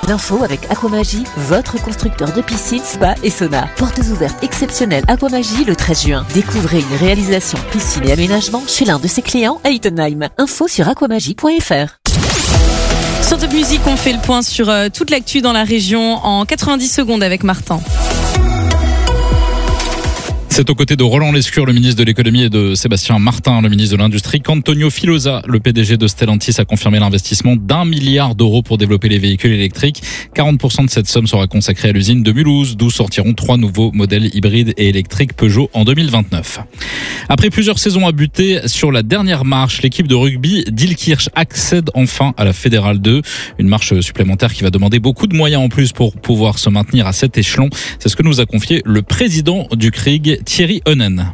L'info avec Aquamagie, votre constructeur de piscine, spa et sauna. Portes ouvertes exceptionnelles Aquamagie le 13 juin. Découvrez une réalisation piscine et aménagement chez l'un de ses clients à Ittenheim. Info sur aquamagie.fr. Sur Top Music, on fait le point sur toute l'actu dans la région en 90 secondes avec Martin. C'est aux côtés de Roland Lescure, le ministre de l'économie, et de Sébastien Martin, le ministre de l'industrie, qu'Antonio Filosa, le PDG de Stellantis, a confirmé l'investissement d'1 milliard d'euros pour développer les véhicules électriques. 40% de cette somme sera consacrée à l'usine de Mulhouse, d'où sortiront 3 nouveaux modèles hybrides et électriques Peugeot en 2029. Après plusieurs saisons à buter sur la dernière marche, l'équipe de rugby d'Ilkirch accède enfin à la Fédérale 2. Une marche supplémentaire qui va demander beaucoup de moyens en plus pour pouvoir se maintenir à cet échelon. C'est ce que nous a confié le président du CRIG, Thierry Honnen.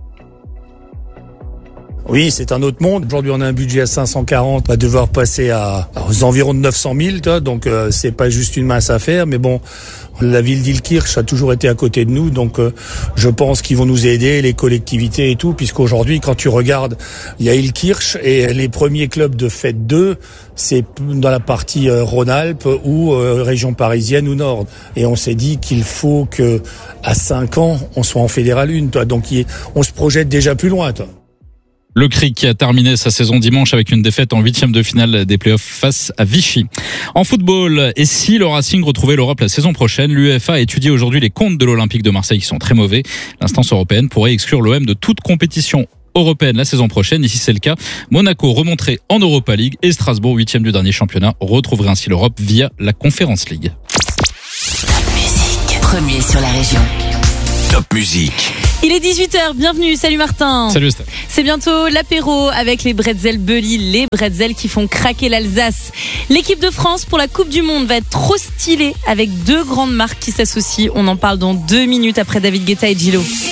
Oui, c'est un autre monde. Aujourd'hui, on a un budget à 540, on va devoir passer aux environs de 900 000, donc c'est pas juste une mince affaire, mais bon, la ville d'Ilkirch a toujours été à côté de nous, donc je pense qu'ils vont nous aider, les collectivités et tout, puisqu'aujourd'hui, quand tu regardes, il y a Ilkirch et les premiers clubs de Fête 2, c'est dans la partie Rhône-Alpes ou région parisienne ou Nord. Et on s'est dit qu'il faut que à 5 ans, on soit en Fédéral 1, donc on se projette déjà plus loin, Le CRIG qui a terminé sa saison dimanche avec une défaite en 8e de finale des playoffs face à Vichy. En football, et si le Racing retrouvait l'Europe la saison prochaine, l'UEFA a étudié aujourd'hui les comptes de l'Olympique de Marseille qui sont très mauvais. L'instance européenne pourrait exclure l'OM de toute compétition européenne la saison prochaine. Et si c'est le cas, Monaco remonterait en Europa League et Strasbourg, 8e du dernier championnat, retrouverait ainsi l'Europe via la Conference League. Top Music, premier sur la région. Top Music. Il est 18h, bienvenue, salut Martin. Salut Steph. C'est bientôt l'apéro avec les bretzels Bully, les bretzels qui font craquer l'Alsace. L'équipe de France pour la Coupe du Monde va être trop stylée avec 2 grandes marques qui s'associent. On en parle dans 2 minutes après David Guetta et Gillo.